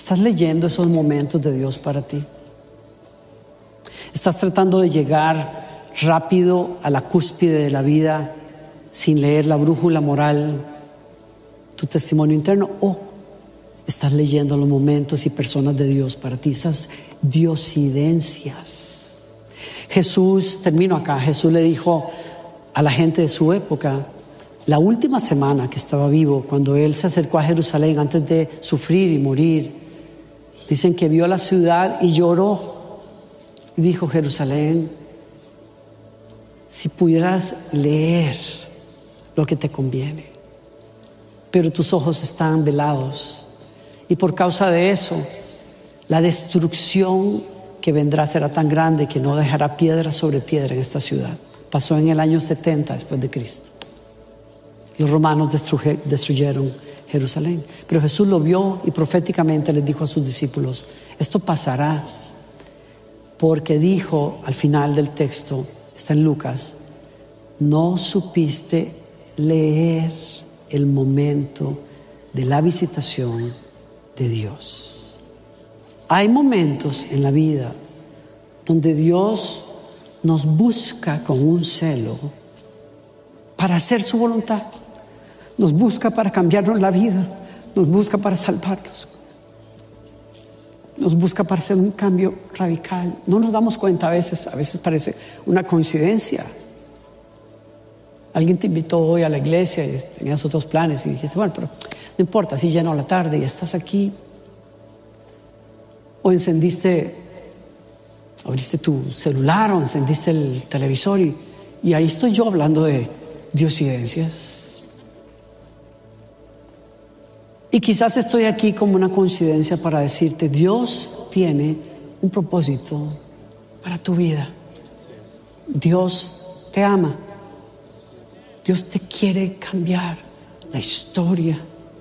¿Estás leyendo esos momentos de Dios para ti? ¿Estás tratando de llegar rápido a la cúspide de la vida sin leer la brújula moral, tu testimonio interno? ¿O estás leyendo los momentos y personas de Dios para ti? Esas diosidencias. Jesús, termino acá, Jesús le dijo a la gente de su época, la última semana que estaba vivo, cuando Él se acercó a Jerusalén antes de sufrir y morir, dicen que vio la ciudad y lloró. Y dijo: Jerusalén, si pudieras leer lo que te conviene, pero tus ojos están velados. Y por causa de eso, la destrucción que vendrá será tan grande que no dejará piedra sobre piedra en esta ciudad. Pasó en el año 70 después de Cristo. Los romanos destruyeron Jerusalén. Pero Jesús lo vio y proféticamente les dijo a sus discípulos: esto pasará, porque dijo al final del texto, está en Lucas, no supiste leer el momento de la visitación de Dios. Hay momentos en la vida donde Dios nos busca con un celo para hacer su voluntad. Nos busca para cambiarnos la vida, nos busca para salvarnos, nos busca para hacer un cambio radical. No nos damos cuenta a veces parece una coincidencia. Alguien te invitó hoy a la iglesia y tenías otros planes y dijiste: bueno, pero no importa, si llenó la tarde y estás aquí. O abriste tu celular o encendiste el televisor y ahí estoy yo hablando de diosidencias. Y quizás estoy aquí como una coincidencia para decirte: Dios tiene un propósito para tu vida. Dios te ama. Dios te quiere cambiar la historia.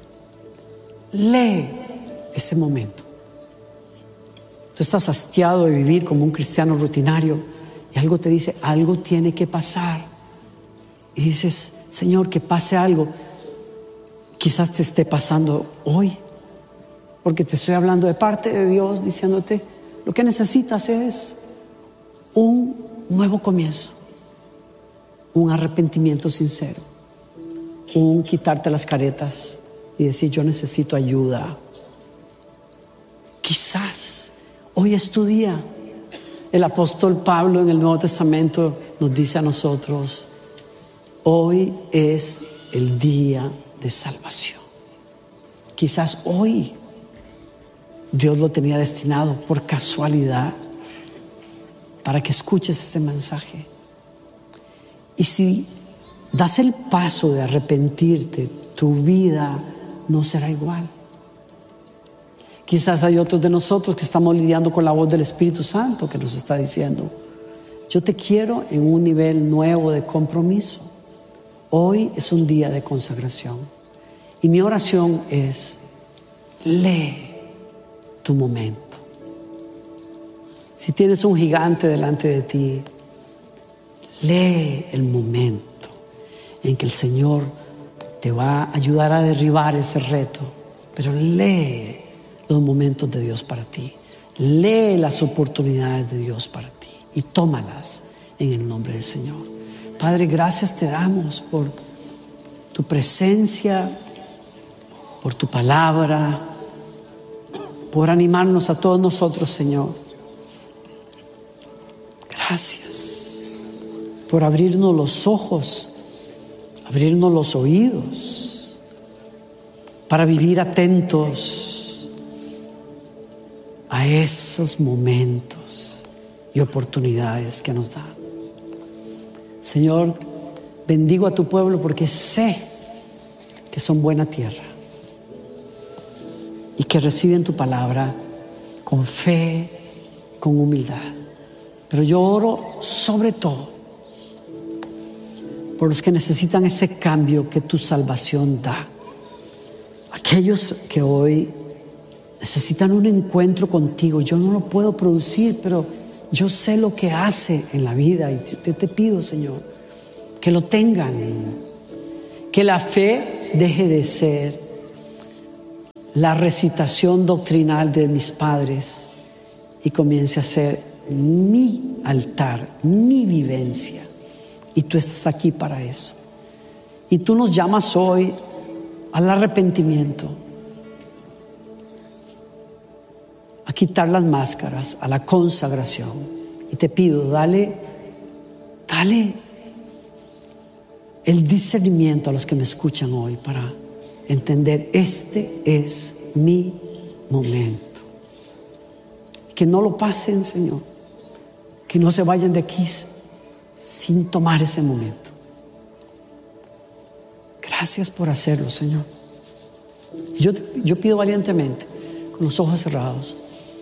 Lee ese momento. Tú estás hastiado de vivir como un cristiano rutinario y algo te dice: algo tiene que pasar. Y dices: Señor, que pase algo. Quizás te esté pasando hoy, porque te estoy hablando de parte de Dios, diciéndote: lo que necesitas es un nuevo comienzo, un arrepentimiento sincero, un quitarte las caretas y decir: yo necesito ayuda. Quizás hoy es tu día. El apóstol Pablo en el Nuevo Testamento nos dice a nosotros: hoy es el día de salvación. Quizás hoy Dios lo tenía destinado por casualidad para que escuches este mensaje. Y si das el paso de arrepentirte, tu vida no será igual. Quizás hay otros de nosotros que estamos lidiando con la voz del Espíritu Santo que nos está diciendo: yo te quiero en un nivel nuevo de compromiso. Hoy es un día de consagración. Y mi oración es: lee tu momento. Si tienes un gigante delante de ti, lee el momento en que el Señor te va a ayudar a derribar ese reto. Pero lee los momentos de Dios para ti. Lee las oportunidades de Dios para ti y tómalas en el nombre del Señor. Padre, gracias te damos por tu presencia, por tu palabra, por animarnos a todos nosotros, Señor. Gracias por abrirnos los ojos, abrirnos los oídos, para vivir atentos a esos momentos y oportunidades que nos da. Señor, bendigo a tu pueblo porque sé que son buena tierra y que reciben tu palabra con fe, con humildad. Pero yo oro sobre todo por los que necesitan ese cambio que tu salvación da. Aquellos que hoy necesitan un encuentro contigo. Yo no lo puedo producir, pero yo sé lo que hace en la vida y te pido, Señor, que lo tengan, que la fe deje de ser la recitación doctrinal de mis padres y comience a ser mi altar, mi vivencia. Y tú estás aquí para eso. Y tú nos llamas hoy al arrepentimiento, a quitar las máscaras, a la consagración. Y te pido, dale el discernimiento a los que me escuchan hoy para entender, este es mi momento. Que no lo pasen, Señor, que no se vayan de aquí sin tomar ese momento. Gracias por hacerlo, Señor. Yo pido valientemente, con los ojos cerrados,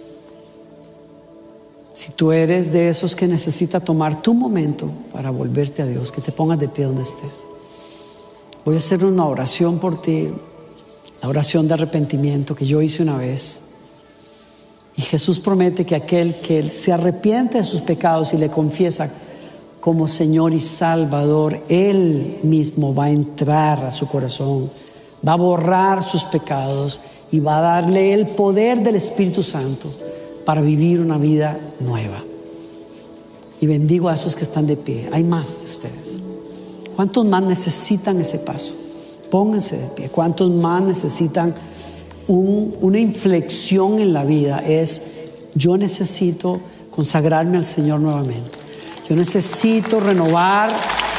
si tú eres de esos que necesita tomar tu momento para volverte a Dios, que te pongas de pie donde estés. Voy a hacer una oración por ti, la oración de arrepentimiento que yo hice una vez. Y Jesús promete que aquel que se arrepiente de sus pecados y le confiesa como Señor y Salvador, Él mismo va a entrar a su corazón, va a borrar sus pecados y va a darle el poder del Espíritu Santo para vivir una vida nueva. Y bendigo a esos que están de pie. Hay más de ustedes. ¿Cuántos más necesitan ese paso? Pónganse de pie. ¿Cuántos más necesitan una inflexión en la vida? Yo necesito consagrarme al Señor nuevamente. Yo necesito renovar.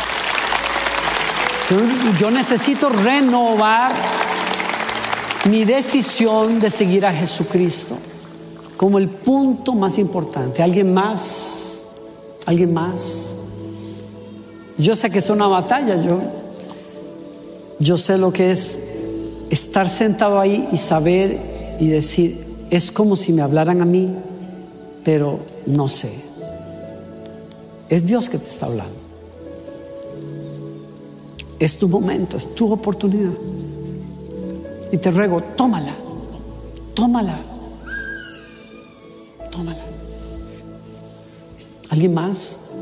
Yo necesito renovar mi decisión de seguir a Jesucristo como el punto más importante. ¿Alguien más? ¿Alguien más? Yo sé que es una batalla. Yo sé lo que es estar sentado ahí y saber y decir, es como si me hablaran a mí, pero no sé. Es Dios que te está hablando. Es tu momento, es tu oportunidad. Y te ruego, tómala. ¿Alguien más?